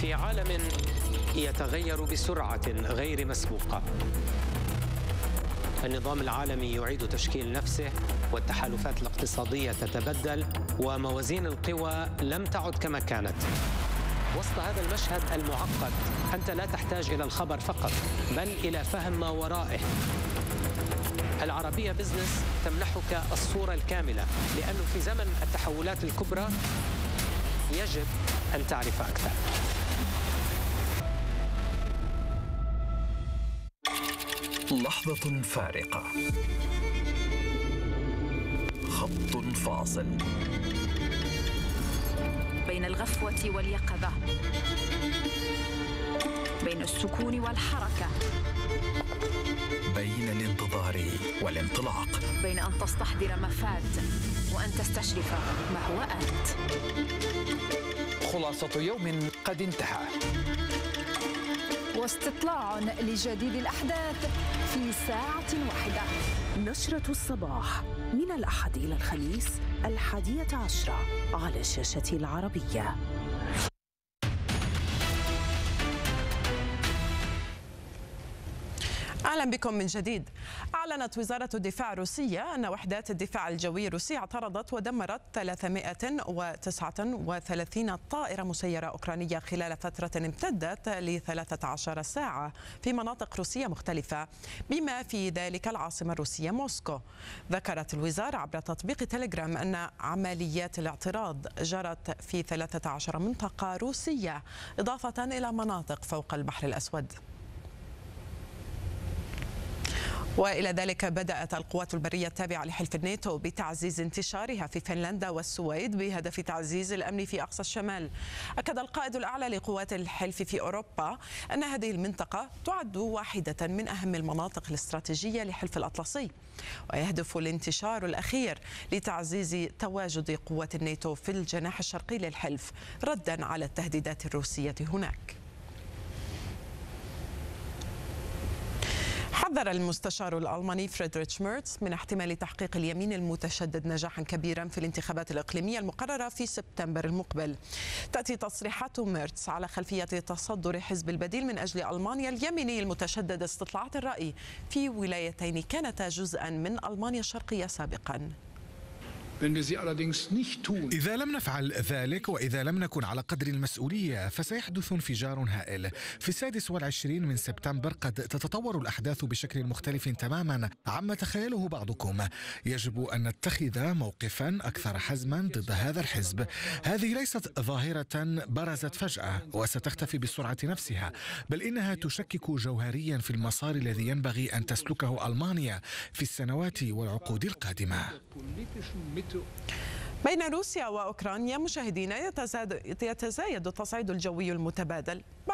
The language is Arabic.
في عالم يتغير بسرعة غير مسبوقة، النظام العالمي يعيد تشكيل نفسه، والتحالفات الاقتصادية تتبدل، وموازين القوى لم تعد كما كانت. وسط هذا المشهد المعقد أنت لا تحتاج إلى الخبر فقط، بل إلى فهم ما ورائه. العربية بزنس تمنحك الصورة الكاملة، لأنه في زمن التحولات الكبرى يجب أن تعرف أكثر. لحظة فارقة، خط فاصل بين الغفوة واليقظة، بين السكون والحركة، بين الانتظار والانطلاق، بين أن تستحضر ما فات وأن تستشرف ما هو آت. خلاصة يوم قد انتهى، واستطلاع لجديد الأحداث في ساعة واحدة. نشرة الصباح من الأحد إلى الخميس 11 على الشاشة العربية. أهلا بكم من جديد. أعلنت وزارة الدفاع الروسية أن وحدات الدفاع الجوي الروسية اعترضت ودمرت 339 طائرة مسيرة أوكرانية خلال فترة امتدت ل13 ساعة في مناطق روسية مختلفة، بما في ذلك العاصمة الروسية موسكو. ذكرت الوزارة عبر تطبيق تيليجرام أن عمليات الاعتراض جرت في 13 منطقة روسية، إضافة إلى مناطق فوق البحر الأسود. وإلى ذلك بدأت القوات البرية التابعة لحلف الناتو بتعزيز انتشارها في فنلندا والسويد بهدف تعزيز الأمن في أقصى الشمال. أكد القائد الأعلى لقوات الحلف في أوروبا أن هذه المنطقة تعد واحدة من أهم المناطق الاستراتيجية لحلف الأطلسي، ويهدف الانتشار الأخير لتعزيز تواجد قوات الناتو في الجناح الشرقي للحلف ردا على التهديدات الروسية هناك. حذر المستشار الألماني فريدريتش ميرتس من احتمال تحقيق اليمين المتشدد نجاحا كبيرا في الانتخابات الإقليمية المقررة في سبتمبر المقبل. تأتي تصريحات ميرتس على خلفية تصدر حزب البديل من أجل ألمانيا اليميني المتشدد استطلاعات الرأي في ولايتين كانتا جزءا من ألمانيا الشرقية سابقا. إذا لم نفعل ذلك وإذا لم نكن على قدر المسؤولية فسيحدث انفجار هائل. في 26 من سبتمبر قد تتطور الأحداث بشكل مختلف تماما عما تخيله بعضكم. يجب أن نتخذ موقفا أكثر حزما ضد هذا الحزب. هذه ليست ظاهرة برزت فجأة وستختفي بسرعة نفسها، بل إنها تشكك جوهريا في المسار الذي ينبغي أن تسلكه ألمانيا في السنوات والعقود القادمة. بين روسيا وأوكرانيا مشاهدينا يتزايد التصعيد الجوي المتبادل